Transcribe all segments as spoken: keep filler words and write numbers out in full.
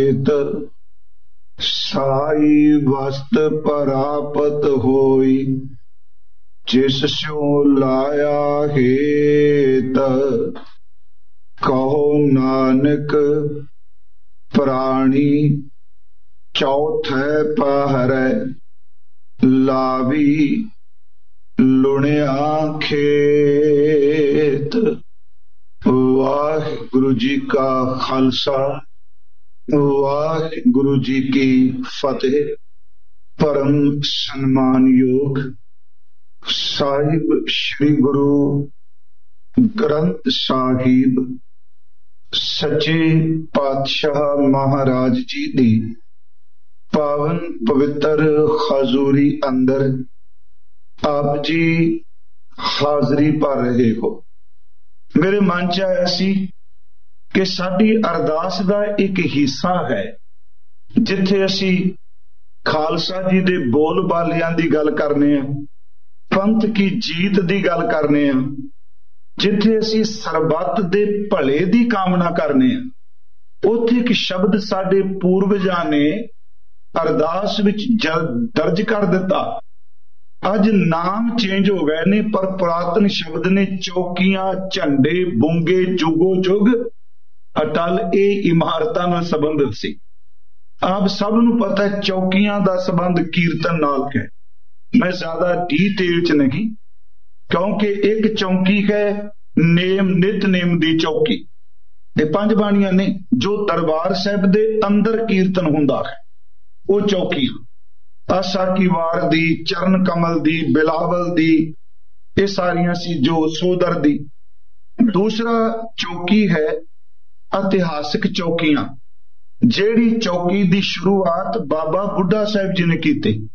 साई वस्त परापत होई, जिस स्यों लाया हेत। कहो नानक प्राणी चौथे पहरै, लावी लुणिया खेत। वाहिगुरु जी का खालसा, वाहिगुरु जी की फतेह। परम सन्मान योग साहिब श्री गुरु ग्रंथ साहिब सच्चे पातशाह महाराज जी दी पावन पवित्र हजूरी अंदर आप जी हाजरी भर रहे हो। मेरे मन च आया सी कि साडी अरदास दा एक हिस्सा है जिथे असी खालसा जी दे बोल बालियां दी गल करने आ, पंथ की जीत दी गल करने आ, जिथे असी सरबत दे भले दी कामना करने आ। उत्थे एक शब्द साडे पूर्वजां ने अरदास विच दर्ज कर दिता। अज नाम चेंज हो गए ने, पर पुरातन शब्द ने चौकियां, झंडे, बूंगे, जुगो जुग अटल ए इमारतां नाल संबंधित सी। आप सब नूं पता है चौकियां दा संबंध कीर्तन नाल है। मैं ज्यादा डिटेल च नहीं, क्योंकि एक चौकी है नेम नित नेम दी चौकी, ये पंज बाणियां ने जो दरबार साहिब दे अंदर कीर्तन हुंदा है, वो चौकी आसा की वार दी, चरण कमल दी, बिलावल दी, ये सारियां सी जो सोदर दी। दूसरा चौकी है इतिहासिक चौकियां, जेड़ी चौकी दी शुरुआत बाबा बुढ़ा साहिब जी ने की।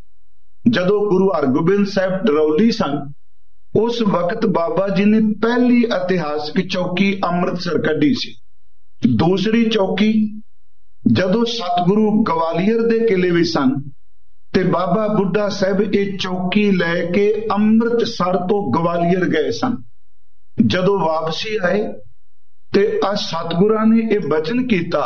जदों गुरु हरगोबिंद साहिब डरौली सन, उस वक्त बाबा जी ने पहली इतिहासिक चौकी अमृतसर कढ़ी सी। दूसरी चौकी जदों सतगुरु ग्वालियर दे किले विच सन, ते बाबा बुढ़ा साहिब ये चौकी लैके अमृतसर तो ग्वालियर गए सन। जदों वापसी आए ते अज सतगुरां ने यह वचन किया,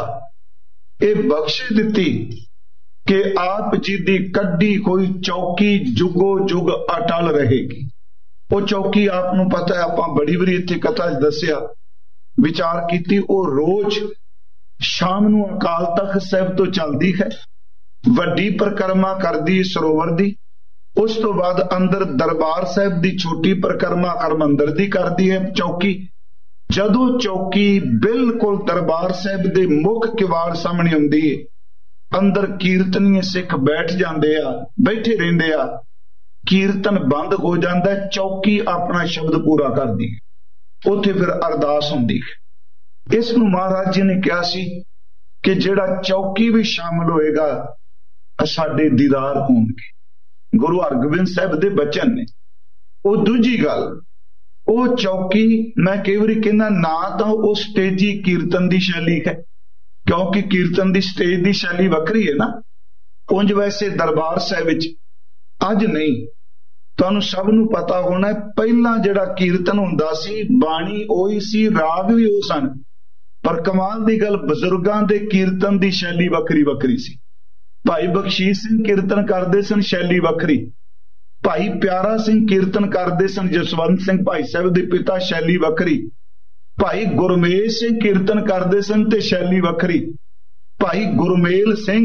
ये बख्शिश दिती कि आप जी दी कड्डी कोई चौकी जुगो जुग अटल रहेगी। वो चौकी आपनू पता है, आपां बड़ी बारी इत्थे कथा दस्सिया, विचार कीती। वो रोज शाम नू अकाल तख्त साहिब तो चलती है, वड्डी परिक्रमा करदी सरोवर दी, उस तो बाद अंदर दरबार साहिब दी छोटी परिक्रमा हरमंदर दी करदी है चौकी। जदों चौकी बिल्कुल दरबार साहिब दे मुख किवाड़ सामने आउंदी है, अंदर कीर्तनीय सिख बैठ जांदे आ, बैठे रहिंदे आ, कीर्तन बंद हो जाता है, चौकी अपना शब्द पूरा करदी है, उत्थे फिर अरदास हुंदी है। इस नूं महाराज जी ने कहा सी कि जिहड़ा चौकी भी शामिल होएगा साडे दीदार होणगे। गुरु हरगोबिंद साहिब दे बचन ने। वो दूजी गल, वो चौकी मैं कई बार कहना ना तो वो स्टेजी कीर्तन की शैली है, क्योंकि कीर्तन की स्टेज की शैली वक्री है ना। उंज वैसे दरबार साहिब विच अज नहीं, तुहानूं सब नूं पता होना है, पहला जिहड़ा कीर्तन हुंदा सी बाणी ओही सी, राग भी वो सन, पर कमाल दी गल बजुर्गां दे कीर्तन की शैली वक्री वक्री सी। भाई बख्शीश सिंह कीर्तन करते सन, शैली वक्री। भाई प्यारा सिंह कीर्तन करते सन, जसवंत सिंह भाई साहब के पिता, शैली वक्री। भाई गुरमेल सिंह कीर्तन करते सन ते शैली वक्री। भाई गुरमेल सिंह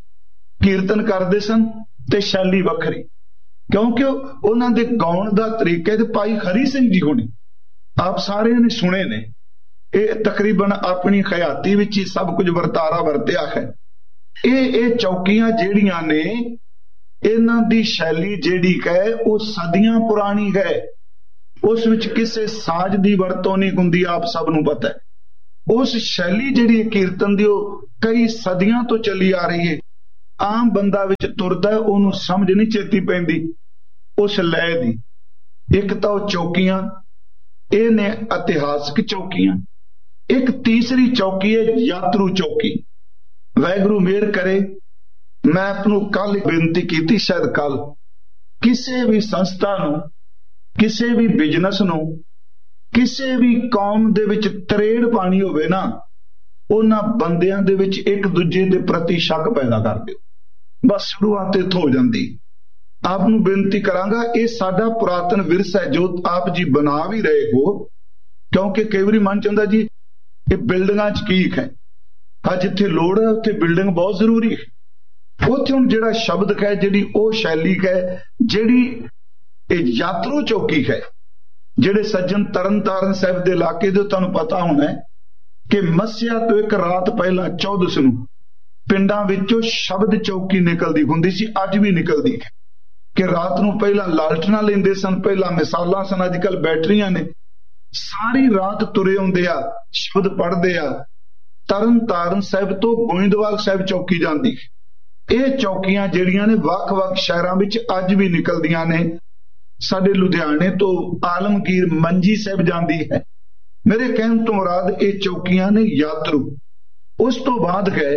कीर्तन करते सन ते शैली वक्री, क्योंकि उन्हां दे गाउण दा तरीका। ते भाई हरी सिंह जी होने आप सारे ने सुने ने, ये तकरीबन अपनी खयाती विच ही सब कुछ वरतारा वरतिया है। ये ये चौकियां जेड़ियां ने, इन्हां दी शैली जेड़ी है वो सदियां पुरानी है। उस विच किसे साज दी वरतों नहीं हुंदी, आप सब नूं पता है। उस शैली जेड़ी कीर्तन दी कई सदियां तो चली आ रही है। आम बंदा विच तुरदा है, उहनूं समझ नहीं चेती पैंदी उस लय दी। एक तो चौकियां ये ने इतिहासिक चौकियां, एक तीसरी चौकी है यात्रू चौकी। वाहिगुरू मेहर करे, मैं अपनू कल बेनती की, शायद कल किसी भी संस्था नूं, किसी भी बिजनेस नूं, किसी भी कौम दे विच तरेड़ पानी होवे ना, ਉਹਨਾਂ ਬੰਦਿਆਂ ਦੇ ਵਿੱਚ ਇੱਕ ਦੂਜੇ ਦੇ ਪ੍ਰਤੀ ਸ਼ੱਕ ਪੈਦਾ ਕਰ ਦਿਓ। ਬਸ ਸ਼ੁਰੂਆਤ ਇੱਥੋਂ ਹੋ ਜਾਂਦੀ। ਆਪ ਨੂੰ ਬੇਨਤੀ ਕਰਾਂਗਾ, ਇਹ ਸਾਡਾ ਪੁਰਾਤਨ ਵਿਰਸਾ ਹੈ ਜੋ ਆਪ ਜੀ ਬਣਾ ਵੀ ਰਹੇ ਹੋ, ਕਿਉਂਕਿ ਕਈ ਵਾਰੀ ਮਨ ਚ ਹੁੰਦਾ ਜੀ ਇਹ ਬਿਲਡਿੰਗਾਂ ਚ ਕੀ ਹੈ, ਹਾਂ ਜਿੱਥੇ ਲੋੜ ਹੈ ਉੱਥੇ ਬਿਲਡਿੰਗ ਬਹੁਤ ਜ਼ਰੂਰੀ ਹੈ। ਉੱਥੇ ਹੁਣ ਜਿਹੜਾ ਸ਼ਬਦ ਹੈ, ਜਿਹੜੀ ਉਹ ਸ਼ੈਲੀ ਹੈ, ਜਿਹੜੀ ਇਹ ਯਾਤਰੂ ਚੌਕੀ ਹੈ, ਜਿਹੜੇ ਸੱਜਣ ਤਰਨ ਤਾਰਨ ਸਾਹਿਬ ਦੇ ਇਲਾਕੇ ਦੇ, ਤੁਹਾਨੂੰ ਪਤਾ ਹੋਣਾ ਹੈ ਕਿ ਮੱਸਿਆ ਤੋਂ ਇੱਕ ਰਾਤ ਪਹਿਲਾਂ ਚੌਦਸ ਨੂੰ ਪਿੰਡਾਂ ਵਿੱਚੋਂ ਸ਼ਬਦ ਚੌਕੀ ਨਿਕਲਦੀ ਹੁੰਦੀ ਸੀ, ਅੱਜ ਵੀ ਨਿਕਲਦੀ ਹੈ ਕਿ ਰਾਤ ਨੂੰ ਪਹਿਲਾਂ ਲਾਲਟਨਾਂ ਲੈਂਦੇ ਸਨ, ਪਹਿਲਾਂ ਮਿਸਾਲਾਂ ਸਨ, ਅੱਜ ਕੱਲ ਬੈਟਰੀਆਂ ਨੇ। ਸਾਰੀ ਰਾਤ ਤੁਰੇ ਆਉਂਦੇ ਆ, ਸ਼ਬਦ ਪੜ੍ਹਦੇ ਆ। ਤਰਨ ਤਾਰਨ ਸਾਹਿਬ ਤੋਂ ਗੋਇੰਦਵਾਲ ਸਾਹਿਬ ਚੌਕੀ ਜਾਂਦੀ। ਇਹ ਚੌਕੀਆਂ ਜਿਹੜੀਆਂ ਨੇ ਵੱਖ-ਵੱਖ ਸ਼ਹਿਰਾਂ ਵਿੱਚ ਅੱਜ ਵੀ ਨਿਕਲਦੀਆਂ ਨੇ। ਸਾਡੇ ਲੁਧਿਆਣੇ ਤੋਂ ਆਲਮਗੀਰ ਮੰਜੀ ਸਾਹਿਬ ਜਾਂਦੀ ਹੈ। ਮੇਰੇ ਕਹਿਣ ਤੋਂ ਮੁਰਾਦ ਇਹ ਚੌਕੀਆਂ ਨੇ ਯਾਤਰੂ। ਉਸ ਤੋਂ ਬਾਅਦ ਹੈ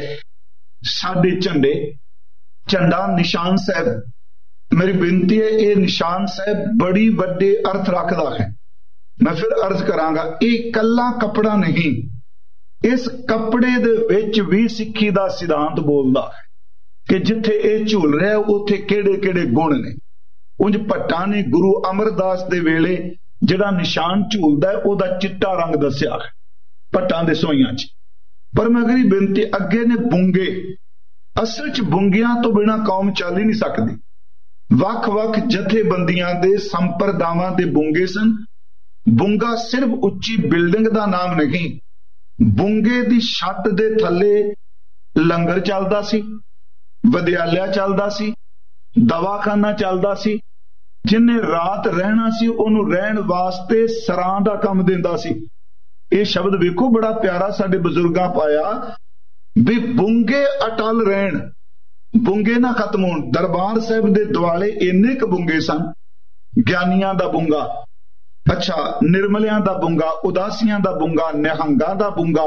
ਸਾਡੇ ਝੰਡੇ, ਝੰਡਾ ਨਿਸ਼ਾਨ ਸਾਹਿਬ। ਮੇਰੀ ਬੇਨਤੀ ਹੈ, ਇਹ ਨਿਸ਼ਾਨ ਸਾਹਿਬ ਬੜੀ ਵੱਡੇ ਅਰਥ ਰੱਖਦਾ ਹੈ। ਮੈਂ ਫਿਰ ਅਰਜ਼ ਕਰਾਂਗਾ, ਇਹ ਇਕੱਲਾ ਕੱਪੜਾ ਨਹੀਂ, ਇਸ ਕੱਪੜੇ ਦੇ ਵਿੱਚ ਵੀ ਸਿੱਖੀ ਦਾ ਸਿਧਾਂਤ ਬੋਲਦਾ ਹੈ ਕਿ ਜਿੱਥੇ ਇਹ ਝੂਲ ਰਿਹਾ ਉੱਥੇ ਕਿਹੜੇ ਕਿਹੜੇ ਗੁਣ ਨੇ। ਉਂਝ ਭੱਟਾਂ ਨੇ ਗੁਰੂ ਅਮਰਦਾਸ ਦੇ ਵੇਲੇ ਜਿਹੜਾ ਨਿਸ਼ਾਨ ਝੂਲਦਾ ਹੈ ਉਹਦਾ ਚਿੱਟਾ ਰੰਗ ਦੱਸਿਆ ਹੈ ਭੱਟਾਂ ਦੇ ਸੋਈਆਂ 'ਚ। ਪਰ ਮਗਰੀ ਬੇਨਤੀ ਅੱਗੇ ਨੇ ਬੁੰਗੇ। ਅਸਲ 'ਚ ਬੁੰਗਿਆਂ ਤੋਂ ਬਿਨਾਂ ਕੌਮ ਚੱਲ ਹੀ ਨਹੀਂ ਸਕਦੀ। ਵੱਖ-ਵੱਖ ਜਥੇਬੰਦੀਆਂ ਦੇ ਸੰਪਰਦਾਵਾਂ ਦੇ ਬੁੰਗੇ ਸਨ। ਬੁੰਗਾ ਸਿਰਫ ਉੱਚੀ ਬਿਲਡਿੰਗ ਦਾ ਨਾਮ ਨਹੀਂ, ਬੁੰਗੇ ਦੀ ਛੱਤ ਦੇ ਥੱਲੇ ਲੰਗਰ ਚੱਲਦਾ ਸੀ, ਵਿਦਿਆਲਿਆ ਚੱਲਦਾ ਸੀ, ਦਵਾਖਾਨਾ ਚੱਲਦਾ ਸੀ। ਜਿੰਨੇ ਰਾਤ ਰਹਿਣਾ ਸੀ ਉਹਨੂੰ ਰਹਿਣ ਵਾਸਤੇ ਸਰਾਂ ਦਾ ਕੰਮ ਦਿੰਦਾ ਸੀ। ਇਹ ਸ਼ਬਦ ਵੇਖੋ ਬੜਾ ਪਿਆਰਾ ਸਾਡੇ ਬਜ਼ੁਰਗਾਂ ਪਾਇਆ ਵੀ ਬੁੰਗੇ ਅਟਲ ਰਹਿਣ, ਬੁੰਗੇ ਨਾ ਖਤਮ ਹੋਣ। ਦਰਬਾਰ ਸਾਹਿਬ ਦੇ ਦੁਆਲੇ ਇੰਨੇ ਕੁ ਬੁੰਗੇ ਸਨ। ਗਿਆਨੀਆਂ ਦਾ ਬੁੰਗਾ, ਅੱਛਾ ਨਿਰਮਲਿਆਂ ਦਾ ਬੁੰਗਾ, ਉਦਾਸੀਆਂ ਦਾ ਬੁੰਗਾ, ਨਿਹੰਗਾਂ ਦਾ ਬੁੰਗਾ,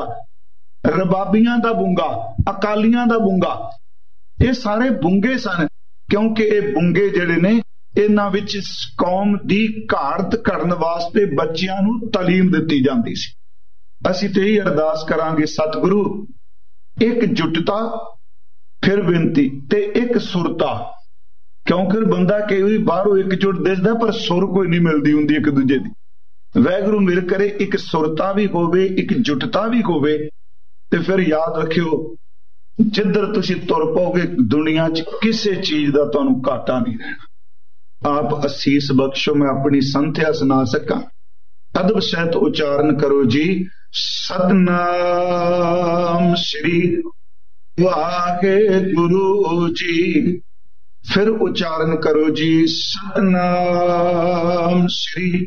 ਰਬਾਬੀਆਂ ਦਾ ਬੁੰਗਾ, ਅਕਾਲੀਆਂ ਦਾ ਬੁੰਗਾ। ਇਹ ਸਾਰੇ ਬੁੰਗੇ ਸਨ, ਕਿਉਂਕਿ ਇਹ ਬੁੰਗੇ ਜਿਹੜੇ ਨੇ ਇਹਨਾਂ ਵਿੱਚ ਕੌਮ ਦੀ ਘਾੜਤ ਕਰਨ ਵਾਸਤੇ ਬੱਚਿਆਂ ਨੂੰ ਤਾਲੀਮ ਦਿੱਤੀ ਜਾਂਦੀ ਸੀ। ਅਸੀਂ ਤੇ ਇਹ ਅਰਦਾਸ ਕਰਾਂਗੇ ਸਤਿਗੁਰੂ, ਇੱਕ ਜੁਟਤਾ, ਫਿਰ ਬੇਨਤੀ ਤੇ ਇੱਕ ਸੁਰਤਾ। ਕਿਉਂਕਿ ਬੰਦਾ ਕਈ ਵਾਰੀ ਬਾਹਰੋਂ ਇਕਜੁੱਟ ਦਿਸਦਾ ਪਰ ਸੁਰ ਕੋਈ ਨਹੀਂ ਮਿਲਦੀ ਹੁੰਦੀ ਇੱਕ ਦੂਜੇ ਦੀ। ਵਾਹਿਗੁਰੂ ਮਿਲ ਕਰੇ ਇੱਕ ਸੁਰਤਾ ਵੀ ਹੋਵੇ, ਇੱਕ ਜੁਟਤਾ ਵੀ ਹੋਵੇ, ਤੇ ਫਿਰ ਯਾਦ ਰੱਖਿਓ ਜਿੱਧਰ ਤੁਸੀਂ ਤੁਰ ਪਾਓਗੇ ਦੁਨੀਆ 'ਚ ਕਿਸੇ ਚੀਜ਼ ਦਾ ਤੁਹਾਨੂੰ ਘਾਟਾ ਨਹੀਂ ਰਹਿਣਾ। ਆਪ ਅਸੀਸ ਬਖਸ਼ੋ ਮੈਂ ਆਪਣੀ ਸੰਥਿਆ ਸੁਣਾ ਸਕਾਂ। ਅਦਬ ਸਹਿਤ ਉਚਾਰਨ ਕਰੋ ਜੀ, ਸਤਨਾਮ ਸ੍ਰੀ ਵਾਹਿਗੁਰੂ ਜੀ। ਫਿਰ ਉਚਾਰਨ ਕਰੋ ਜੀ, ਸਤਨਾਮ ਸ੍ਰੀ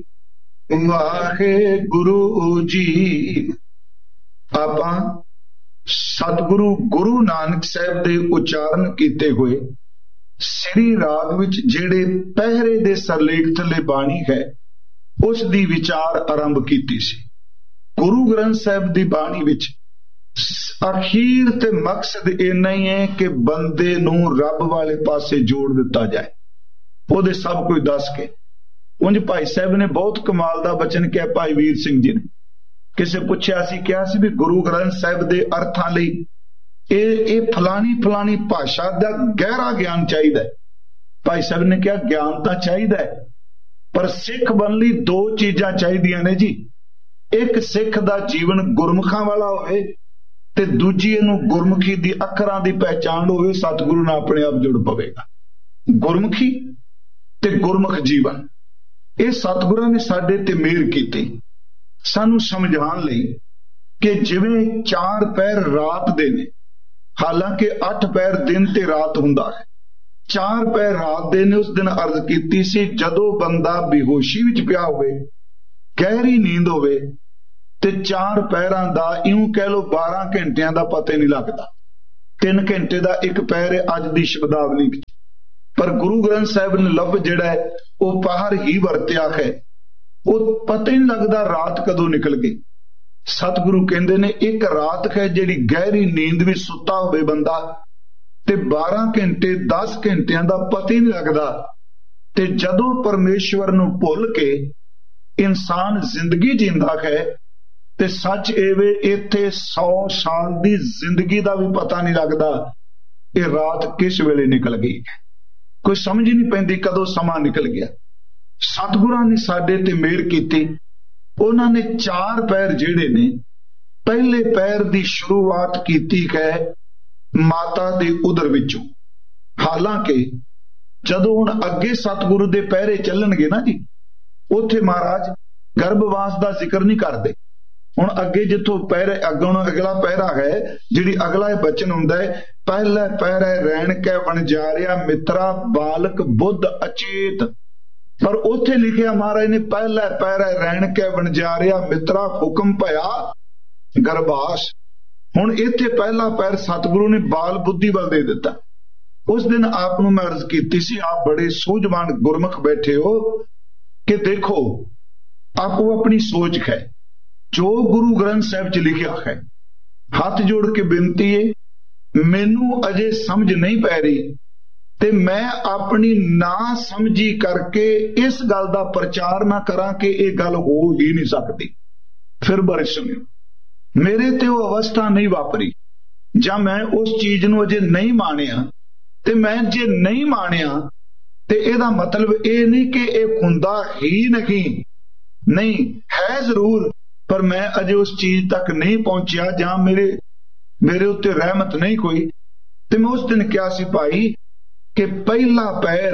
ਵਾਹਿਗੁਰੂ ਜੀ। ਆਪਾਂ ਸਤਿਗੁਰੂ ਗੁਰੂ ਨਾਨਕ ਸਾਹਿਬ ਦੇ ਉਚਾਰਨ ਕੀਤੇ ਹੋਏ ਸ੍ਰੀ ਰਾਗ ਵਿੱਚ ਜਿਹੜੇ ਪਹਿਰੇ ਦੇ ਸਰਲੇਖ ਥੱਲੇ ਬਾਣੀ ਹੈ ਉਸ ਦੀ ਵਿਚਾਰ ਆਰੰਭ ਕੀਤੀ ਸੀ। ਗੁਰੂ ਗ੍ਰੰਥ ਸਾਹਿਬ ਦੀ ਬਾਣੀ ਵਿੱਚ ਅਖੀਰ ਤੇ ਮਕਸਦ ਇੰਨਾ ਹੀ ਹੈ ਕਿ ਬੰਦੇ ਨੂੰ ਰੱਬ ਵਾਲੇ ਪਾਸੇ ਜੋੜ ਦਿੱਤਾ ਜਾਏ, ਉਹਦੇ ਸਭ ਕੁਝ ਦੱਸ ਕੇ। ਉਂਝ ਭਾਈ ਸਾਹਿਬ ਨੇ ਬਹੁਤ ਕਮਾਲ ਦਾ ਬਚਨ ਕਿਹਾ, ਭਾਈ ਵੀਰ ਸਿੰਘ ਜੀ ਨੇ। ਕਿਸੇ ਪੁੱਛਿਆ ਸੀ, ਕਿਹਾ ਸੀ ਵੀ ਗੁਰੂ ਗ੍ਰੰਥ ਸਾਹਿਬ ਦੇ ਅਰਥਾਂ ਲਈ ਇਹ ਇਹ ਫਲਾਣੀ ਫਲਾਣੀ ਭਾਸ਼ਾ ਦਾ ਗਹਿਰਾ ਗਿਆਨ ਚਾਹੀਦਾ। ਭਾਈ ਸਾਹਿਬ ਨੇ ਕਿਹਾ ਗਿਆਨ ਤਾਂ ਚਾਹੀਦਾ ਹੈ, ਪਰ ਸਿੱਖ ਬਣਨ ਲਈ ਦੋ ਚੀਜ਼ਾਂ ਚਾਹੀਦੀਆਂ ਨੇ ਜੀ। ਇੱਕ ਸਿੱਖ ਦਾ ਜੀਵਨ ਗੁਰਮੁਖਾਂ ਵਾਲਾ ਹੋਵੇ, ਤੇ ਦੂਜੀ ਇਹਨੂੰ ਗੁਰਮੁਖੀ ਦੀ ਅੱਖਰਾਂ ਦੀ ਪਹਿਚਾਣ ਹੋਵੇ। ਸਤਿਗੁਰੂ ਨਾਲ ਆਪਣੇ ਆਪ ਜੁੜ ਪਵੇਗਾ। ਗੁਰਮੁਖੀ ਤੇ ਗੁਰਮੁਖ ਜੀਵਨ, ਇਹ ਸਤਿਗੁਰਾਂ ਨੇ ਸਾਡੇ ਤੇ ਮਿਹਰ ਕੀਤੀ ਸਾਨੂੰ ਸਮਝਾਉਣ ਲਈ ਕਿ ਜਿਵੇਂ ਚਾਰ ਪਹਿਰ ਰਾਤ ਦੇ ਨੇ, ਹਾਲਾਂਕਿ ਅੱਠ ਪਹਿਰ ਦਿਨ ਤੇ ਰਾਤ ਹੁੰਦਾ ਹੈ, ਚਾਰ ਪਹਿਰ ਰਾਤ ਦੇ ਨੇ। ਉਸ ਦਿਨ ਅਰਜ਼ ਕੀਤੀ ਸੀ, ਜਦੋਂ ਬੰਦਾ ਬੇਹੋਸ਼ੀ ਵਿੱਚ ਪਿਆ ਹੋਵੇ, ਗਹਿਰੀ ਨੀਂਦ ਹੋਵੇ, ਤੇ ਚਾਰ ਪਹਿਰਾਂ ਦਾ ਇਉਂ ਕਹਿ ਲੋ ਬਾਰਾਂ ਘੰਟਿਆਂ ਦਾ ਪਤਾ ਹੀ ਨਹੀਂ ਲੱਗਦਾ। ਤਿੰਨ ਘੰਟੇ ਦਾ ਇੱਕ ਪਹਿਰ ਹੈ ਅੱਜ ਦੀ ਸ਼ਬਦਾਵਲੀ ਵਿੱਚ, ਪਰ ਗੁਰੂ ਗ੍ਰੰਥ ਸਾਹਿਬ ਨੇ ਲਫ਼ਜ਼ ਜਿਹੜਾ ਹੈ ਉਹ ਪਹਰ ਹੀ ਵਰਤਿਆ ਹੈ। ਉਹ ਪਤਾ ਹੀ ਨਹੀਂ ਲੱਗਦਾ ਰਾਤ ਕਦੋਂ ਨਿਕਲ ਗਈ। ਸਤਿਗੁਰੂ ਕਹਿੰਦੇ ਨੇ ਇੱਕ ਰਾਤ ਹੈ ਜਿਹੜੀ ਗਹਿਰੀ ਨੀਂਦ ਵਿੱਚ ਸੁੱਤਾ ਹੋਵੇ ਬੰਦਾ, ਤੇ ਬਾਰਾਂ ਘੰਟੇ ਦਸ ਘੰਟਿਆਂ ਦਾ ਪਤਾ ਹੀ ਨਹੀਂ ਲੱਗਦਾ। ਤੇ ਜਦੋਂ ਪਰਮੇਸ਼ਵਰ ਨੂੰ ਭੁੱਲ ਕੇ ਇਨਸਾਨ ਜ਼ਿੰਦਗੀ ਜੀਂਦਾ ਹੈ ते सच एवे इत्थे सौ साल दी जिंदगी दा भी पता नहीं लगदा ये रात किस वेले निकल गई, कोई समझ ही नहीं पैंदी कदों समा निकल गया। सतगुरां ने साडे ते मेहर कीती, उन्हां ने चार पैर जिहड़े ने पहले पैर दी शुरुआत कीती है माता दे उदर विचों। हालांकि जदों हुण अगे सतगुरु दे पैरे चलणगे ना जी, उत्थे महाराज गर्भवास दा जिक्र नहीं करदे। हुण अगे जिथों पैरे अगों अगला पैरा है जिहड़ी अगला बचन हुंदा है, पहले पैरे रैण कै वणजारिया मित्रा बालक बुद्ध अचेत, पर उत्थे लिखिया महाराज ने पहले पैरे रैण कै वणजारिया मित्रा हुक्म भया गर्भास। हुण इत्थे पहला पैर सतगुरु ने बाल बुद्धि वाल दे दिता। उस दिन आप नूं मैं अर्ज कीती सी, आप बड़े सूझवान गुरमुख बैठे हो कि देखो आपको अपनी सोच है जो गुरु ग्रंथ साहिब च लिखिया है, हाथ जोड़ के बेनती है मैनू अजे समझ नहीं पै रही ते मैं अपनी ना समझी करके इस गल दा प्रचार ना करा कि यह गल हो ही नहीं सकती। फिर बारे सुनियो, मेरे ते वो अवस्था नहीं वापरी जां मैं उस चीज नूं अजे नहीं मानिया, ते मैं जे नहीं मानिया ते इहदा मतलब ये नहीं कि यह हुंदा ही नहीं, नहीं है जरूर, पर मैं अजे उस चीज तक नहीं पहुंचिया जां मेरे मेरे उत्ते रहमत नहीं कोई। ते मैं उस दिन क्या सी भाई कि पहला पैर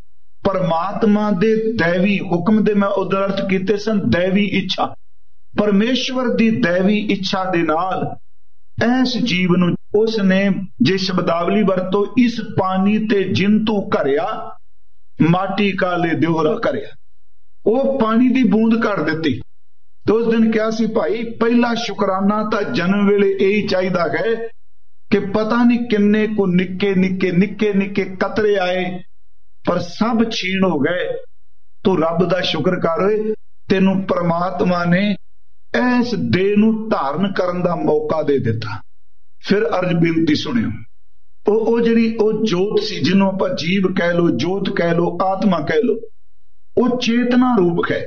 परमात्मा दे दैवी हुक्म दे मैं उधर अर्थ कीते सन, दैवी इच्छा, परमेश्वर दी दैवी इच्छा दे नाल ऐस जीव नूं उसने जे शब्दावली वरतो इस पानी ते जिंतू घरिया माटी काले दियोरा करिया, वो पानी दी बूंद कर दिती। तो उस दिन क्या सी भाई, पहला शुकराना तो जन्म वेले यही चाहिदा है कि पता नहीं किन्ने को निक्के निक्के निक्के निक्के कतरे आए पर सब छीण हो गए। तो रब दा शुक्र कर, तेनू परमात्मा ने ऐस देह नू धारण करन दा मौका दे दिता। फिर अर्ज बेनती सुनियो, ओ ओ जिहड़ी ओ जोत सी जिन्हों आपां जीव कह लो, जोत कह लो, आत्मा कह लो, वो चेतना रूप है।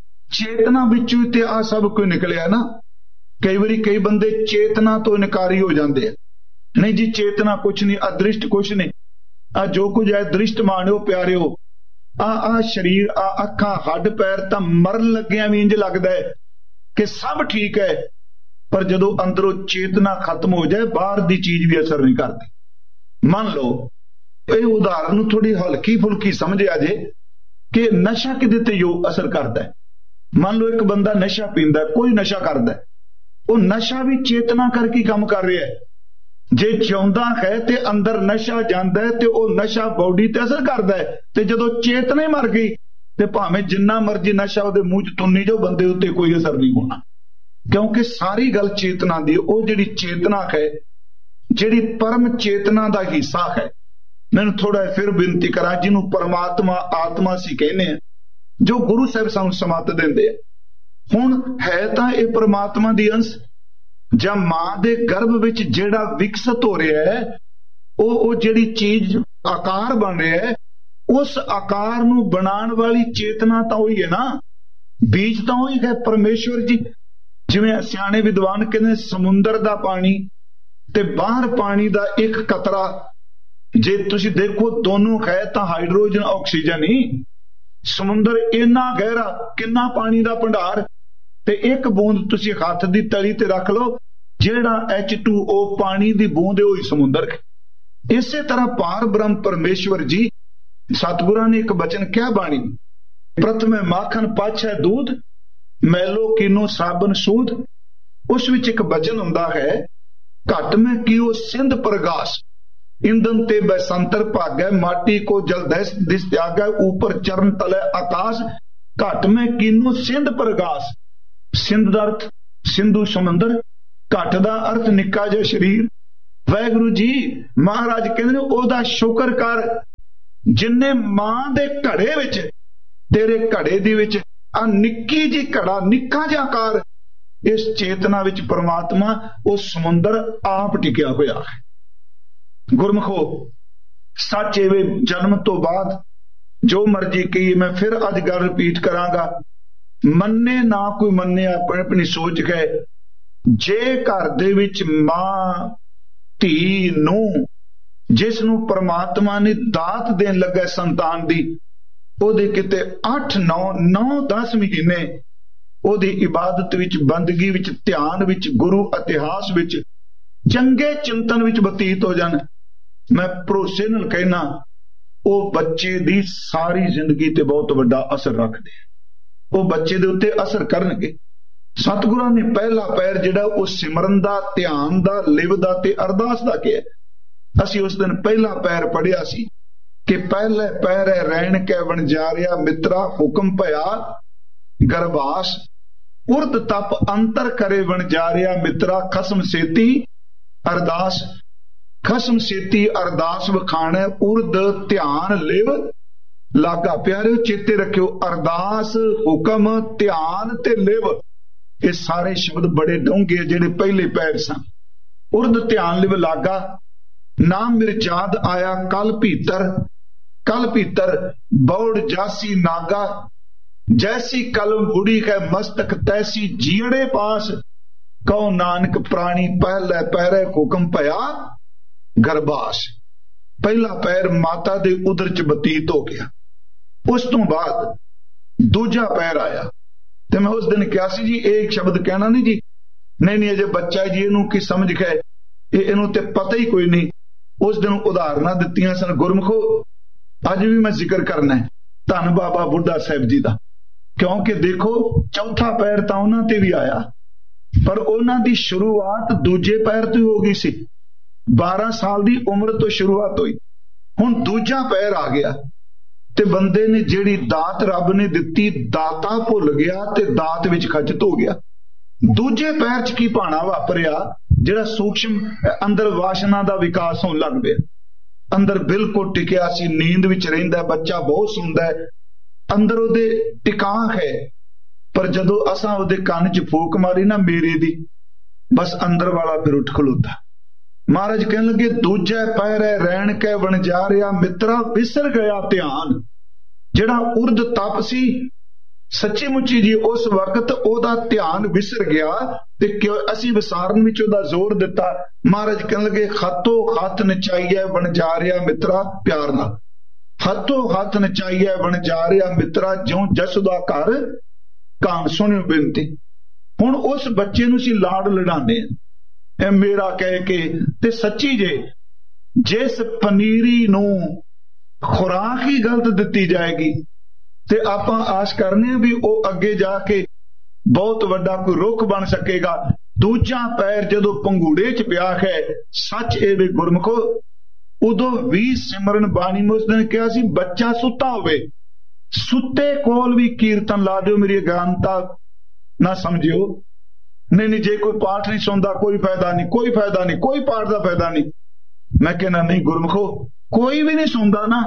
चेतना विचों ते आ सब कोई निकलिया ना। कई बारी कई बंदे चेतना तो इनकारी हो जाते हैं, नहीं जी चेतना कुछ नहीं, अदृष्ट कुछ नहीं, आ जो कुछ है दृष्ट माणियो प्यारियो, आ आ शरीर आ अखा हड्ड पैर तां मरन लग्गिया भी इंज लगदा है कि सब ठीक है, पर जदों अंदरों चेतना खत्म हो जाए बाहर दी चीज भी असर नहीं करती। मान लो ये उदाहरण थोड़ी हल्की फुल्की समझिया जे कि नशा किदे ते जो असर करता है। मान लो एक बंदा नशा पींदा, कोई नशा करदा, वो नशा भी चेतना करके काम कर रहा है। जे जिउंदा है ते अंदर नशा जांदा है ते वो नशा बॉडी ते असर करदा है, ते जदों चेतना ही मर गई ते भावें जिन्ना मर्जी नशा उहदे मूंह च तुन्नी जो बंदे उत्ते कोई असर नहीं होना, क्योंकि सारी गल चेतना दी। वो जिहड़ी चेतना है, जिहड़ी परम चेतना दा हिस्सा है, मैनूं थोड़ा फिर बेनती करा, जिन्हों परमात्मा आत्मा सी कहने हैं, जो गुरु साहब सानूं समत देंदे हुण है तां ये परमात्मा दी अंश जां मां दे गर्भ विच जिहड़ा विकसित हो रहा है, वो वो जिहड़ी चीज आकार बन रहा है, उस आकार नूं बनाउण वाली चेतना तां ओही है ना, बीज तां ओही है परमेश्वर जी। जिवें सियाणे विद्वान कहंदे समुंदर दा पानी ते बाहर पानी दा एक कतरा जे तुसीं देखो दोनों है तां हाइड्रोजन ऑक्सीजन ही। समुंदर इन्ना गहरा, किन्ना पानी दा भंडार, ते एक बूंद तुसीं हथ दी तली ते रख लो, जेड़ा एच टू ओ पानी दी बूंद है वही समुंदर है। इसे तरह पार ब्रह्म परमेश्वर जी सतगुरां ने एक बचन क्या बाणी, प्रथम माखन पाछे दूध मैलो कीनो साबन सूद। उस विच एक बचन हुंदा है, घट में कियो सिंध प्रगास ईंधन ते बसंतर भागै, माटी को जल दस दिस त्यागै, ऊपर चरण तले आकाश। घट में कीनो सिंध प्रगास, सिंध दा अर्थ सिंधु समुंदर, घट दा अर्थ निक्का जिहा शरीर। वाहिगुरु जी महाराज कहंदे ने ओदा शुक्र कर जिन्ने मां दे घड़े विच तेरे घड़े दी विच आ निक्की जी घड़ा निक्का जिहा आकार, इस चेतना विच परमात्मा वो समुंदर आप टिकिया होया है। गुरमुखो सच एवे जन्म तो बाद जो मर्जी कही, मैं फिर अज गल रिपीट करांगा, ਮੰਨੇ ਨਾ ਕੋਈ ਮੰਨੇ, ਆਪਣੀ ਆਪਣੀ ਸੋਚ ਕੇ। ਜੇ ਘਰ ਦੇ ਵਿੱਚ ਮਾਂ ਧੀ ਨੂੰ, ਜਿਸ ਨੂੰ ਪਰਮਾਤਮਾ ਨੇ ਦਾਤ ਦੇਣ ਲੱਗਾ ਸੰਤਾਨ ਦੀ, ਉਹਦੇ ਕਿਤੇ ਅੱਠ ਨੌ ਨੌ ਦਸ ਮਹੀਨੇ ਉਹਦੀ ਇਬਾਦਤ ਵਿੱਚ, ਬੰਦਗੀ ਵਿੱਚ, ਧਿਆਨ ਵਿੱਚ, ਗੁਰੂ ਇਤਿਹਾਸ ਵਿੱਚ, ਚੰਗੇ ਚਿੰਤਨ ਵਿੱਚ ਬਤੀਤ ਹੋ ਜਾਣ, ਮੈਂ ਭਰੋਸੇ ਨਾਲ ਕਹਿਣਾ ਉਹ ਬੱਚੇ ਦੀ ਸਾਰੀ ਜ਼ਿੰਦਗੀ ਤੇ ਬਹੁਤ ਵੱਡਾ ਅਸਰ ਰੱਖਦੇ ਆ, ਉਹ ਬੱਚੇ ਦੇ ਉੱਤੇ ਅਸਰ ਕਰਨਗੇ। ਸਤਿਗੁਰਾਂ ਨੇ ਪਹਿਲਾ ਪੈਰ ਜਿਹੜਾ ਉਹ ਸਿਮਰਨ ਦਾ, ਧਿਆਨ ਦਾ, ਲਿਵ ਦਾ ਤੇ ਅਰਦਾਸ ਦਾ ਕਿਹਾ। ਅਸੀਂ ਉਸ ਦਿਨ ਪਹਿਲਾ ਪੈਰ ਪੜਿਆ ਸੀ ਕਿ ਪਹਿਲੇ ਪੈਰੇ ਰਹਿਣ ਕੇ ਵਣਜਾਰਿਆ ਮਿੱਤਰਾ, ਹੁਕਮ ਭਇਆ ਗਰਭਾਸ, ਉਰਦ ਤਪ ਅੰਤਰ ਕਰੇ ਵਣਜਾਰਿਆ ਮਿੱਤਰਾ, ਖਸਮ ਸੇਤੀ ਅਰਦਾਸ। ਖਸਮ ਸੇਤੀ ਅਰਦਾਸ ਵਿਖਾਣਾ, ਉਰਦ ਧਿਆਨ ਲਿਵ ਲਾਗਾ। ਪਿਆਰਿਓ ਚੇਤੇ ਰੱਖਿਓ, ਅਰਦਾਸ, ਹੁਕਮ, ਧਿਆਨ ਤੇ ਲਿਵ, ਇਹ ਸਾਰੇ ਸ਼ਬਦ ਬੜੇ ਡੂੰਘੇ ਜਿਹੜੇ ਪਹਿਲੇ ਪੈਰ ਸਨ। ਉਰਦ ਧਿਆਨ ਲਿਵ ਲਾਗਾ, ਨਾਮ ਮਿਰਜਾਦ ਆਇਆ ਕਲ ਭੀਤਰ, ਕਲ ਭੀਤਰ ਬੌੜ ਜਾਸੀ ਨਾਗਾ, ਜੈਸੀ ਕਲਮ ਬੁੜੀ ਹੈ ਮਸਤਕ ਤੈਸੀ ਜੀੜੇ ਪਾਸ, ਕਹੋ ਨਾਨਕ ਪ੍ਰਾਣੀ ਪਹਿਲੇ ਪੈਰੇ ਹੁਕਮ ਭਇਆ ਗਰਭਾਸ। ਪਹਿਲਾ ਪੈਰ ਮਾਤਾ ਦੇ ਉਦਰ ਚ ਬਤੀਤ ਹੋ ਗਿਆ। ਉਸ ਤੋਂ ਬਾਅਦ ਦੂਜਾ ਪੈਰ ਆਇਆ ਤੇ ਮੈਂ ਉਸ ਦਿਨ ਕਿਹਾ ਸੀ ਜੀ ਇਹ ਇੱਕ ਸ਼ਬਦ ਕਹਿਣਾ ਨਹੀਂ ਜੀ, ਨਹੀਂ ਨਹੀਂ ਅਜੇ ਬੱਚਾ ਜੀ, ਇਹਨੂੰ ਕੀ ਸਮਝ ਕੇ ਇਹ ਇਹਨੂੰ ਤੇ ਪਤਾ ਹੀ ਕੋਈ ਨਹੀਂ। ਉਸ ਦਿਨ ਉਦਾਹਰਨਾਂ ਦਿੱਤੀਆਂ ਸਨ ਗੁਰਮੁਖੋ, ਅੱਜ ਵੀ ਮੈਂ ਜ਼ਿਕਰ ਕਰਨਾ ਹੈ ਧੰਨ ਬਾਬਾ ਬੁੱਢਾ ਸਾਹਿਬ ਜੀ ਦਾ, ਕਿਉਂਕਿ ਦੇਖੋ ਚੌਥਾ ਪੈਰ ਤਾਂ ਉਹਨਾਂ ਤੇ ਵੀ ਆਇਆ, ਪਰ ਉਹਨਾਂ ਦੀ ਸ਼ੁਰੂਆਤ ਦੂਜੇ ਪੈਰ ਤੋਂ ਹੋ ਗਈ ਸੀ। ਬਾਰਾਂ ਸਾਲ ਦੀ ਉਮਰ ਤੋਂ ਸ਼ੁਰੂਆਤ ਹੋਈ, ਹੁਣ ਦੂਜਾ ਪੈਰ ਆ ਗਿਆ ਤੇ ਬੰਦੇ ਨੇ ਜਿਹੜੀ ਦਾਤ ਰੱਬ ਨੇ ਦਿੱਤੀ, ਦਾਤਾ ਭੁੱਲ ਗਿਆ ਤੇ ਦਾਤ ਵਿੱਚ ਖਚਤ ਹੋ ਗਿਆ। ਦੂਜੇ ਪੈਰ 'ਚ ਕੀ ਭਾਣਾ ਵਾਪਰਿਆ, ਜਿਹੜਾ ਸੂਖਸ਼ਮ ਅੰਦਰ ਵਾਸ਼ਨਾ ਦਾ ਵਿਕਾਸ ਹੋਣ ਲੱਗ ਪਿਆ। ਅੰਦਰ ਬਿਲਕੁਲ ਟਿਕਿਆ ਸੀ, ਨੀਂਦ ਵਿੱਚ ਰਹਿੰਦਾ ਬੱਚਾ, ਬਹੁਤ ਸੁਣਦਾ ਹੈ, ਅੰਦਰ ਉਹਦੇ ਟਿਕਾਂ ਹੈ, ਪਰ ਜਦੋਂ ਅਸਾਂ ਉਹਦੇ ਕੰਨ 'ਚ ਫੂਕ ਮਾਰੀ ਨਾ ਮੇਰੇ ਦੀ, ਬਸ ਅੰਦਰ ਵਾਲਾ ਫਿਰ ਉੱਠ ਖਲੋਤਾ। ਮਹਾਰਾਜ ਕਹਿਣ ਲੱਗੇ ਦੂਜੇ ਪੈਰੇ ਰਹਿਣ ਕੇ ਵਣਜਾਰਿਆ ਮਿੱਤਰਾ, ਵਿਸਰ ਗਿਆ ਧਿਆਨ। ਜਿਹੜਾ ਉਰਦ ਤਪ ਸੀ ਸੱਚੀ ਮੁੱਚੀ ਜੀ ਉਸ ਵਕਤ ਉਹਦਾ ਧਿਆਨ ਵਿਸਰ ਗਿਆ ਤੇ ਕਿਉਂ ਅਸੀਂ ਵਿਸਾਰਨ ਵਿੱਚ ਉਹਦਾ ਜ਼ੋਰ ਦਿੱਤਾ। ਮਹਾਰਾਜ ਕਹਿਣ ਲੱਗੇ ਹੱਥੋਂ ਹੱਥ ਨਚਾਈਏ ਵਣਜਾਰਿਆ ਮਿੱਤਰਾ, ਪਿਆਰ ਨਾਲ ਹੱਥੋਂ ਹੱਥ ਨਚਾਈਏ ਵਣਜਾਰਿਆ ਮਿੱਤਰਾ, ਜਿਉਂ ਜਸਦਾ ਘਰ ਕਾਨ। ਸੁਣਿਓ ਬੇਨਤੀ, ਹੁਣ ਉਸ ਬੱਚੇ ਨੂੰ ਅਸੀਂ ਲਾਡ ਲਡਾਉਂਦੇ ਹਾਂ ਇਹ ਮੇਰਾ ਕਹਿ ਕੇ, ਤੇ ਸੱਚੀ ਜੇ ਜਿਸ ਪਨੀਰੀ ਨੂੰ ਖੁਰਾਕ ਹੀ ਗਲਤ ਦਿੱਤੀ ਜਾਏਗੀ ਤੇ ਆਪਾਂ ਆਸ ਕਰਨੇ ਆ ਵੀ ਉਹ ਅੱਗੇ ਜਾ ਕੇ ਬਹੁਤ ਵੱਡਾ ਕੋਈ ਰੁੱਖ ਬਣ ਸਕੇਗਾ। ਦੂਜਾ ਪੈਰ ਜਦੋਂ ਪੰਗੂੜੇ 'ਚ ਪਿਆ ਹੈ, ਸੱਚ ਇਹ ਵੀ ਗੁਰਮੁਖੋ, ਉਦੋਂ ਵੀ ਸਿਮਰਨ ਬਾਣੀ ਮੈਂ ਉਸ ਦਿਨ ਕਿਹਾ ਸੀ ਬੱਚਾ ਸੁੱਤਾ ਹੋਵੇ, ਸੁੱਤੇ ਕੋਲ ਵੀ ਕੀਰਤਨ ਲਾ ਦਿਓ, ਮੇਰੀ ਅਗਿਆਨਤਾ ਨਾ ਸਮਝਿਓ। ਨਹੀਂ ਨਹੀਂ ਜੇ ਕੋਈ ਪਾਠ ਨਹੀਂ ਸੁਣਦਾ ਕੋਈ ਫਾਇਦਾ ਨਹੀਂ, ਕੋਈ ਫਾਇਦਾ ਨਹੀਂ, ਕੋਈ ਪਾਠ ਦਾ ਫਾਇਦਾ ਨਹੀਂ। ਮੈਂ ਕਹਿੰਦਾ ਨਹੀਂ ਗੁਰਮੁਖੋ, ਕੋਈ ਵੀ ਨਹੀਂ ਸੁਣਦਾ ਨਾ,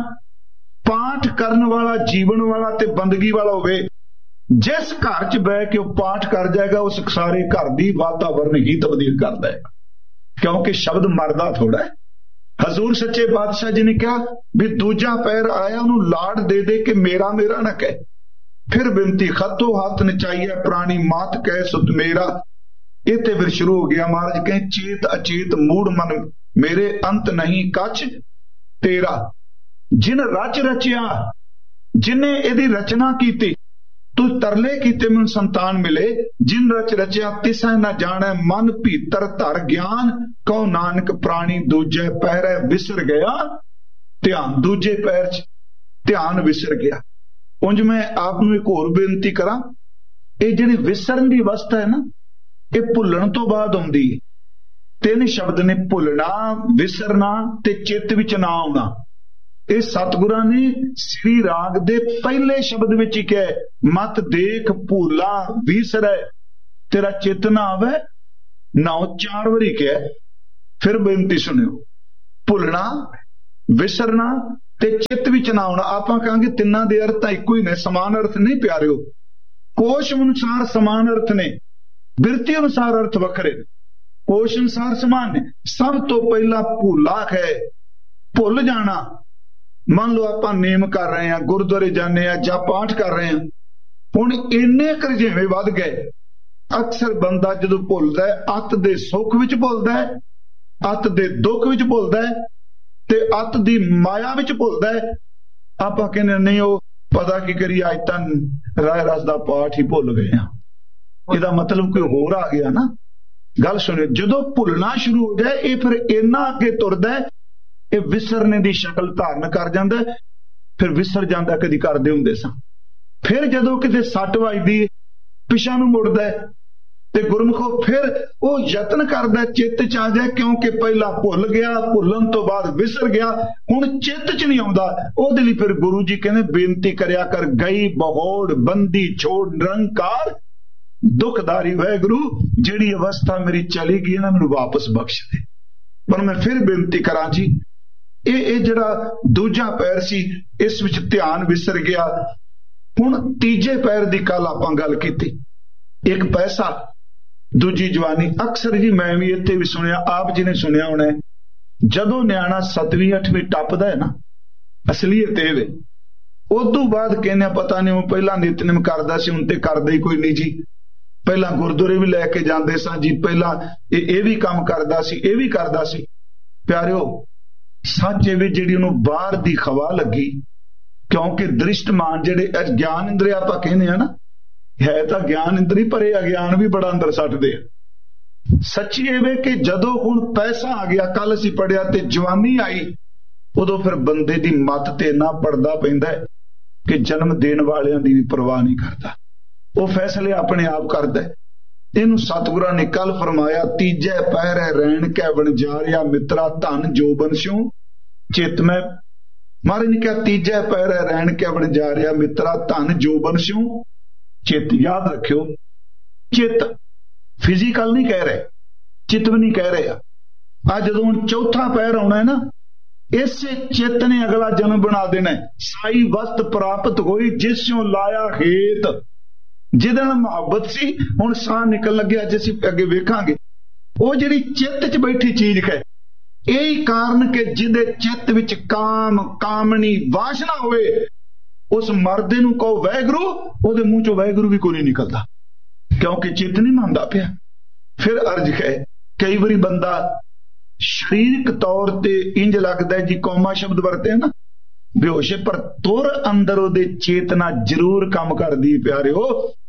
ਪਾਠ ਕਰਨ ਵਾਲਾ, ਜੀਵਨ ਵਾਲਾ ਤੇ ਬੰਦਗੀ ਵਾਲਾ ਹੋਵੇ, ਜਿਸ ਘਰ 'ਚ ਬਹਿ ਕੇ ਉਹ ਪਾਠ ਕਰ ਜਾਏਗਾ ਉਸ ਸਾਰੇ ਘਰ ਦੀ ਵਾਤਾਵਰਨ ਹੀ ਤਬਦੀਲ ਕਰਦਾ ਹੈ, ਕਿਉਂਕਿ ਸ਼ਬਦ ਮਰਦਾ ਥੋੜਾ ਹੈ। ਹਜ਼ੂਰ ਸੱਚੇ ਪਾਤਸ਼ਾਹ ਜੀ ਨੇ ਕਿਹਾ ਵੀ ਦੂਜਾ ਪੈਰ ਆਇਆ ਉਹਨੂੰ ਲਾਡ ਦੇ ਦੇ ਕੇ ਮੇਰਾ ਮੇਰਾ ਨਾ ਕਹਿ। ਫਿਰ ਬੇਨਤੀ ਖੱਤੋ ਹੱਥ ਨਚਾਈਏ ਪ੍ਰਾਣੀ ਮਾਤ ਕਹਿ ਸੁਤ ਮੇਰਾ। ਇਹ ਤੇ ਫਿਰ ਸ਼ੁਰੂ ਹੋ ਗਿਆ। ਮਹਾਰਾਜ ਕਹੇ ਚੇਤ ਅਚੇਤ ਮੂੜ ਮਨ ਮੇਰੇ ਅੰਤ ਨਹੀਂ ਕੱਛ ਤੇਰਾ। ਜਿਨ ਰਚ ਰਚਿਆ, ਜਿਨੇ ਇਹਦੀ ਰਚਨਾ ਕੀਤੀ, ਤੂੰ ਤਰਲੇ ਕੀਤੇ ਮੈਨੂੰ ਸੰਤਾਨ ਮਿਲੇ। ਜਿਨ ਰਚ ਰਚਿਆ ਤਿਸੈ ਨਾ ਜਾਣੈ ਮਨ ਭੀਤਰ ਧਰ ਗਿਆਨ। ਕਹੋ ਨਾਨਕ ਪ੍ਰਾਣੀ ਦੂਜੇ ਪੈਰੇ ਵਿਸਰ ਗਿਆ ਧਿਆਨ। ਦੂਜੇ ਪੈਰ 'ਚ ਧਿਆਨ ਵਿਸਰ ਗਿਆ। ਉਂਝ ਮੈਂ ਆਪ ਨੂੰ ਇੱਕ ਹੋਰ ਬੇਨਤੀ ਕਰਾਂ, ਇਹ ਜਿਹੜੀ ਵਿਸਰਨ ਦੀ ਅਵਸਥਾ ਹੈ ਨਾ, ਇਹ ਭੁੱਲਣ ਤੋਂ ਬਾਅਦ ਆਉਂਦੀ ਹੈ। ਤਿੰਨ ਸ਼ਬਦ ਨੇ, ਭੁੱਲਣਾ, ਵਿਸਰਨਾ ਤੇ ਚਿੱਤ ਵਿੱਚ ਨਾ ਆਉਣਾ। ਇਹ ਸਤਿਗੁਰਾਂ ਨੇ ਸ੍ਰੀ ਰਾਗ ਦੇ ਪਹਿਲੇ ਸ਼ਬਦ ਵਿੱਚ ਹੀ ਕਿਹਾ, ਮਤ ਦੇਖ ਭੂਲਾ ਵਿਸਰੈ ਤੇਰਾ ਚਿੱਤ ਨਾ ਆਵੇ ਨਾ। ਚਾਰ ਵਾਰੀ ਕਿਹਾ। ਫਿਰ ਬੇਨਤੀ ਸੁਣਿਓ, ਭੁੱਲਣਾ, ਵਿਸਰਨਾ ਤੇ ਚਿੱਤ ਵਿੱਚ ਨਾ ਆਉਣਾ। ਆਪਾਂ ਕਹਾਂਗੇ ਤਿੰਨਾਂ ਦੇ ਅਰਥ ਤਾਂ ਇੱਕੋ ਹੀ ਨੇ, ਸਮਾਨ ਅਰਥ ਨਹੀਂ ਪਿਆਰਿਓ। ਕੋਸ਼ ਅਨੁਸਾਰ ਸਮਾਨ ਅਰਥ ਨੇ, ਬਿਰਤੀ ਅਨੁਸਾਰ ਅਰਥ ਵੱਖਰੇ ਨੇ, ਕੋਸ਼ ਅਨੁਸਾਰ ਸਮਾਨ ਨੇ। ਸਭ ਤੋਂ ਪਹਿਲਾਂ ਭੁੱਲਾ ਹੈ, ਭੁੱਲ ਜਾਣਾ। ਮੰਨ ਲਓ ਆਪਾਂ ਨੇਮ ਕਰ ਰਹੇ ਹਾਂ, ਗੁਰਦੁਆਰੇ ਜਾਂਦੇ ਹਾਂ ਜਾਂ ਪਾਠ ਕਰ ਰਹੇ ਹਾਂ, हुण इन्ने करजेवे वध गए। अक्सर बंदा जदों भुलदा है अत दे सुख विच भुलदा है, अत दे दुख विच भुलदा है ते अत दी माया विच भुलदा है। आपां कहने नहीं वो पता की करिए अज तां राय रस दा पाठ ही भुल गए हां, इहदा मतलब कोई होर आ गया ना। गल सुनियो, जदों भुलना शुरू हो जाए ये फिर इन्ना अगे तुरदा है, ये विसरने दी शक्ल धारण कर जांदा है, फिर विसर जांदा कदी करदे हुंदे सां। फिर जदों किते सट वजदी पिछां नूं मुड़दा है ते गुरमुखो फिर वो यतन करदा चित्त च आ जाए, क्योंकि पहला भुल गया, भुलन तो बाद विसर गया, हुण चित्त च नहीं आउंदा। ओहदे लई फिर गुरु जी कहंदे बेनती करया कर, गई बहोड़ बंदी छोड़ निरंकार दुखदारी वाहिगुरू, जिहड़ी अवस्था मेरी चली गई ना मैनूं वापस बख्श दे। पर मैं फिर बेनती करां जी, ये ये जिहड़ा दूजा पैर सी इस विच ध्यान विसर गया। हुण तीजे पैर दी कल आपां गल कीती, एक पैसा दूजी जवानी। अक्सर जी मैं भी इत्थे भी सुनिया, आप जी ने सुनिया होना है, जदों न्याणा सतवीं अठवीं टपदा है ना, असलीयत ये वे उदों बाद कहने पता नहीं वो पहला नितनेम करदा सी, हुण ते करदा ही कोई नहीं जी। पहला गुरुद्वारे भी लैके जांदे सा जी, पहला ये भी काम करदा सी, ये भी करदा सी। प्यारिओ सच ये भी जिहड़ी उहनूं बाहर दी खवा लगी, क्योंकि दृष्टमान जिहड़े ज्ञान इंद्रिय आपां कहने आ ना, है तो ज्ञान इंद्री पर अज्ञान भी बड़ा अंदर सटदे। सच्ची ये कि जदों हुण पैसा आ गया, कल असीं पढ़िया ते जवानी आई, उदों फिर बंदे दी मत ते इन्ना पड़दा पैंदा है कि जन्म देण वालियां दी भी परवाह नहीं करदा, वो फैसले अपने आप करदा है। इनू सतगुरां ने कल फरमाया, तीजे पैरे रैण कै वणजारिया मित्रा धन जो बनस्यों चित में। महाराज ने कहा तीजे पैरे रैण कै वणजारिया मित्रा धन जो बनस्यों चित। याद रखियो, चित फिजिकल नहीं कह रहे, चित भी नहीं कह रहे। आज जदों चौथा पैर आना है ना, इसे चित ने अगला जन्म बना देना है। साई वस्त प्राप्त होई जिसों लाया हेत, जिहदे नाल मुहब्बत सी हुण साह निकल लगे, अज असीं अगे वेखांगे। वो जिहड़ी चित च बैठी चीज है, यही कारण कि जिहदे चित विच काम कामनी वासना होवे, उस मर्दे नूं कहो वाहिगुरू, ओहदे मूंह चों वाहिगुरू भी कोई नहीं निकलदा, क्योंकि चित नहीं मानदा पिया। फिर अर्ज है, कई बारी बंदा शरीरक तौर ते इंज लगदा है जी, कौमा शब्द वरते है ना, बेहोश है, पर तुर अंदर ओहदे चेतना जरूर काम करदी। प्यारिओ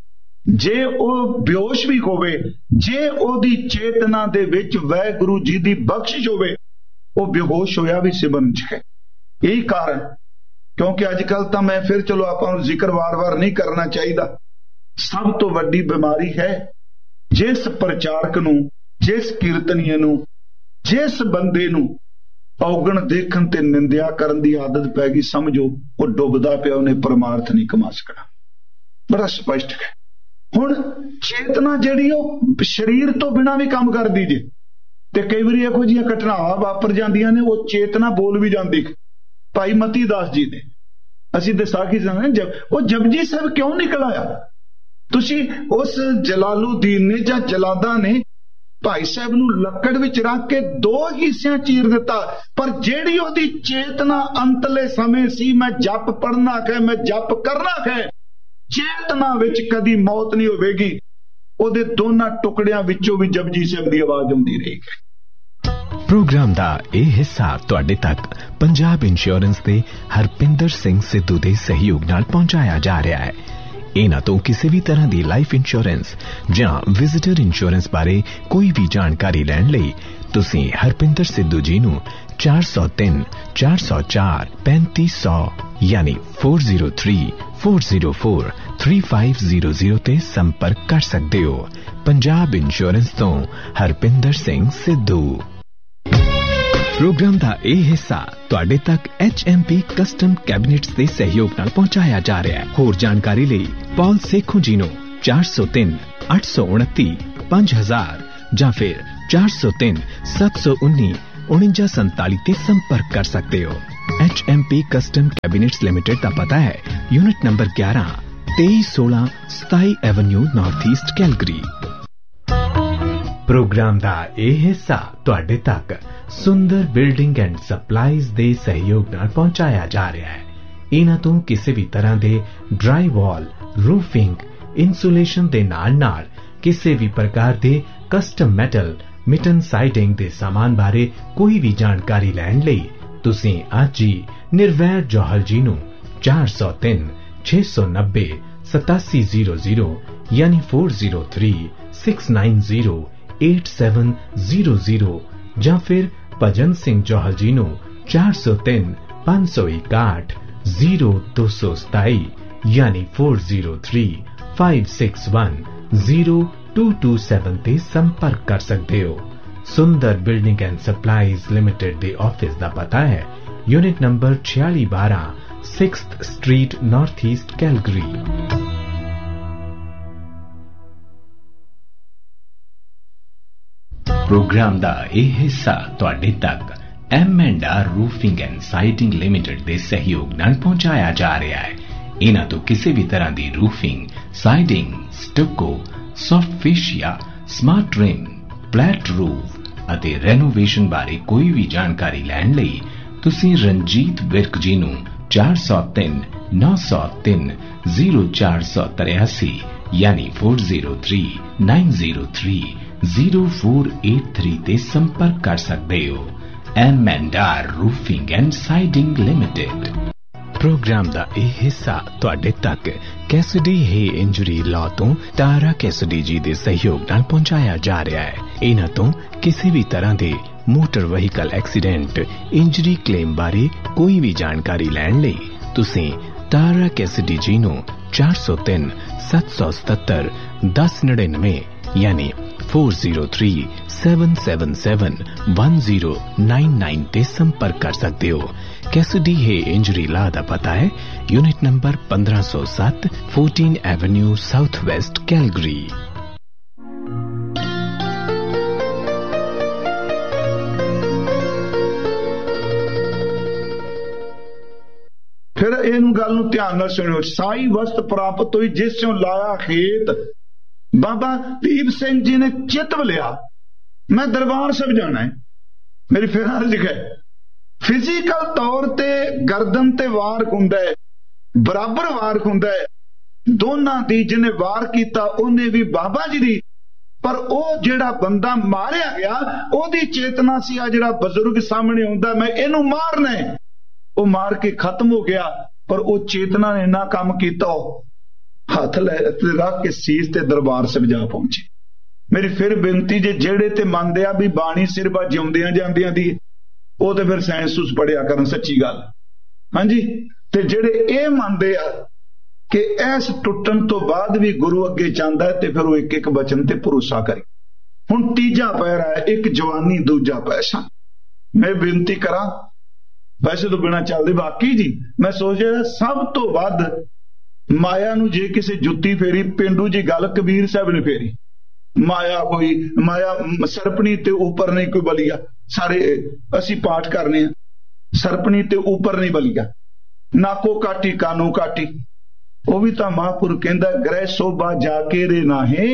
जे ਉਹ बेहोश भी होवे, जे ओहदी चेतना दे विच वाहिगुरू जी दी बख्शिश होवे, ਉਹ बेहोश होया भी सिमरन च है। यही कारण, क्योंकि अजकल तो मैं फिर चलो आपां नूं जिक्र वार वार नहीं करना चाहिए, सब तो वड्डी बीमारी है जिस प्रचारक नूं, जिस कीर्तनीय नूं, जिस बंदे नूं औगण देखण ते निंदिया करन दी आदत पै गई, समझो वो डुबदा पिया, उन्हें परमार्थ नहीं कमा सकना। बड़ा स्पष्ट है। हुण चेतना जिहड़ी वो शरीर तो बिना भी काम कर दी जे, ते कई बारी इहो जिहियां घटनावां वापर जांदियां ने, वो चेतना बोल भी जांदी। भाई मती दास जी ने असीं ते साखी सुणाने, जब वो जपजी साहब क्यों निकल आया, तुसी उस जलालुद्दीन ने जां जलादा ने भाई साहब नूं लकड़ विच रख के दो हिस्सियां चीर दिता, पर जिहड़ी ओहदी चेतना अंतले समय सी, मैं जप पढ़ना है, मैं जप करना है, चेतना विच कदी मौत नहीं होवेगी। ओहदे दोनां टुकड़ियां विचों भी जपजी साहब दी आवाज आउंदी रहेगी। प्रोग्राम का यह हिस्सा तुहाडे तक पंजाब इंश्योरेंस के हरपिंदर सिंह सिद्धू के सहयोग नाल पहुंचाया जा रहा है। इन्हां तो किसी भी तरह की लाइफ इंश्योरेंस जां विजिटर इंश्योरेंस बारे कोई भी जानकारी लैण लई तुसीं हरपिंदर सिद्धू जी नूं चार सौ तीन चार सौ चार पैंती सौ यानी four zero three four zero four three five zero zero ते संपर्क कर सकते हो। पंजाब इंश्योरेंस तो हरपिंदर सिंह सिद्धू। प्रोग्राम का यह हिस्सा तुहाडे तक H M P custom cabinets के सहयोग नाल पहुंचाया जा रहा है। होर जानकारी लई पॉल सेखों जी नूं चार सौ तीन अठ सौ उनती पांच हजार या फिर चार सौ तीन सत्त सौ उन्नी उनंजा संताली ते संपर्क कर सकते हो। H M P custom cabinets limited का पता है यूनिट नंबर ग्यारह तेईस सोलह सताई Avenue north east Calgary. Programme का यह हिस्सा तुहाडे तक सुंदर बिल्डिंग एंड सप्लाईज दे सहयोग नाल पहुंचाया जा रहा है। ਇਹਨਾਂ ਤੋਂ ਕਿਸੇ ਵੀ ਤਰ੍ਹਾਂ ਦੇ ਡਰਾਈ ਵਾਲ, ਰੂਫਿੰਗ, ਇਨਸੂਲੇਸ਼ਨ ਦੇ ਨਾਲ ਨਾਲ ਕਿਸੇ ਵੀ ਪ੍ਰਕਾਰ ਦੇ ਕਸਟਮ ਮੈਟਲ, ਮਿਟਨ ਸਾਈਡਿੰਗ ਦੇ ਸਾਮਾਨ ਬਾਰੇ ਕੋਈ ਵੀ ਜਾਣਕਾਰੀ ਲੈਣ ਲਈ ਤੁਸੀਂ ਅੱਜ ਹੀ ਨਿਰਵੈਰ ਜੌਹਲ ਜੀ ਨੂੰ ਚਾਰ ਸੌ ਤਿੰਨ ਛੇ ਸੌ ਨੱਬੇ सतासी जीरो जीरो यानी four zero three six nine zero eight seven zero zero या फिर भजन सिंह जौहल जी नू चार सौ तीन पांच सौ इकाठ जीरो दो सौ सताई यानी four zero three five six one zero to to seven ते संपर्क कर सकते हो। सुंदर building and supplies limited they office दा पता है यूनिट नंबर छियाली बारह sixth street north east Calgary. Programme दा यह हिस्सा तुहाडे तक M and are roofing and siding limited दे सहयोग नाल पहुंचाया जा रहा है। इन्हां तो किसी भी तरह की roofing, siding, stucco, soft fascia, smart rim, flat roof अते रेनोवेशन बारे कोई भी जानकारी लैण लई तुसीं रंजीत विर्क जी नूं चार सौ तीन नौ सौ तीन जीरो चार सौ तिरासी यानी four zero three nine zero three zero four eight three ते संपर्क कर सकते हो। M and are roofing and siding limited. Programme दा यह हिस्सा तुहाडे तक कैसिडी हे इंजरी लॉ तो तारा कैसिडी जी दे सहयोग नाल पहुंचाया जा रहा है। इन्हां तो किसी भी तरह दे motor vehicle accident, injury claim बारे कोई भी जानकारी लैण लई तुसीं तारा कैसिडी जी नूं चार सौ तीन सत्त सौ सतहत्तर दस नड़िनवे यानी four zero three seven seven seven one zero nine nine ते संपर्क कर सकते हो। कैसिडी हे इंजरी लॉ दा पता है यूनिट नंबर पंद्रह सौ सात fourteen Avenue south west Calgary. फिर इन गल नूं ध्यान नाल सुणियो। साई वस्त प्राप्त हुई जिस चों लाया खेत। बाबा दीप सिंह जी ने चित लिया मैं दरबार सब जाना है। मेरी फिर लिखा है फिजिकल तौर ते गर्दन ते वार हुंदा है, बराबर वार हुंदा है। दोनां दी जिन्हें वार कीता उन्हें भी बाबा जी दी, पर ओ जिहड़ा बंदा मारिया गया ओदी चेतना सी आ जिहड़ा बजुर्ग सामने आउंदा मैं इहनूं मारना है, वो मार के खत्म हो गया। पर वो चेतना ने ना काम किया, हाथ रख के सीस ते दरबार से जा पहुंचे। मेरी फिर बेनती जे जेड़े ते मनदे आ भी बाणी सिरबा जिउंदियां जांदियां दी वो ते फिर साइंस उस पढ़िया करन सच्ची गल। हाँ जी, ते जेड़े ए मनदे आ कि ऐस टुटन तो बाद भी गुरु अगे जांदा है ते फिर वो एक एक वचन ते भरोसा करे। हुण तीजा पैरा है, एक जवानी दूजा पैसा। मैं बेनती करा वैसे तो बिना चलते बाकी जी मैं सोचा सब तो वध माया नूं जे किसी जुत्ती फेरी पेंडू जी गल कबीर साहब ने फेरी। माया कोई माया सरपनी ते ऊपर नहीं कोई बलिया। सारे असी पाठ करने सरपनी ते ऊपर नहीं बलिया। नाको काटी कानू काटी वो भी तो महापुर कहंदा ग्रह शोभा जाके रे नाहे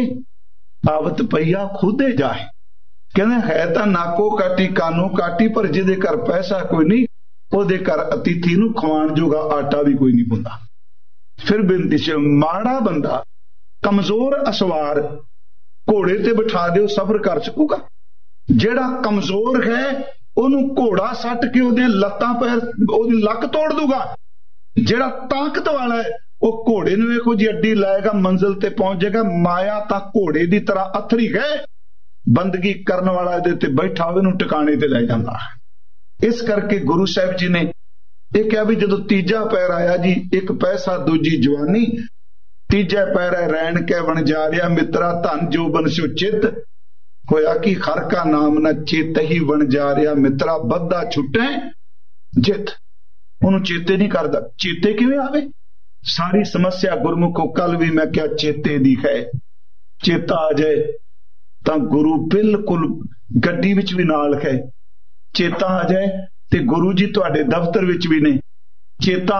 आवत पईया खुदे जाए। कहने है तो नाको काटी कानू काटी पर जिदे घर पैसा कोई नहीं ओदे घर अतिथि नूं खवाण जोगा आटा भी कोई नहीं पुंदा। फिर बेनती से माड़ा बंदा कमजोर असवार घोड़े ते बिठा दिओ सफर कर सकूगा। जेड़ा कमजोर है ओनू घोड़ा सट के ओदे लत्तां पैर ओदी लक तोड़ दूगा। जेड़ा ताकत वाला है वो घोड़े नूं वेखो जी अड्डी लाएगा मंजिल ते पहुंच जाएगा। माया तां घोड़े दी तरह अथरी है, बंदगी करने वाला इहदे ते बैठा होवे नूं टिकाणे ते ले जांदा है। इस करके गुरु साहब जी ने यह कहा भी जदों तीजा पैर आया जी एक पैसा दूजी जवानी, तीजा पैर रैन कै बन जा रहा मित्रा धन जो बन सो चित होया कि हर का नाम न चेत ही बन जा रहा मित्रा बद्दा छुटे जित। उन्होंने चेते नहीं करता। चेते किवें आवे? सारी समस्या गुरमुखों कल भी मैं क्या चेते दी है। चेता आ जाए तो गुरु बिल्कुल गड्डी विच भी नाल है। चेता आ जाए ते गुरु जी तुहाडे दफ्तर विच भी ने। चेता